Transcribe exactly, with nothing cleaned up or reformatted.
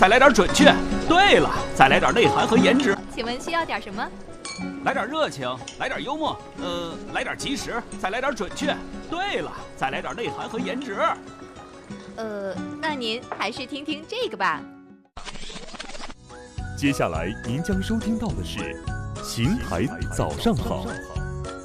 再来点准确。对了，再来点内涵和颜值。 请问需要点什么？ 来点热情，来点幽默，呃，来点及时，再来点准确。对了，再来点内涵和颜值。 呃，那您还是听听这个吧。 接下来您将收听到的是《邢台早上好》。